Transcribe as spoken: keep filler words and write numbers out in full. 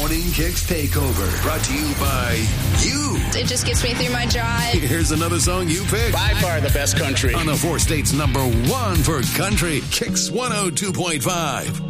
Morning Kicks Takeover, brought to you by you. It just gets me through my drive. Here's another song you picked. By far the best country. On the four states number one for country, Kicks one oh two point five.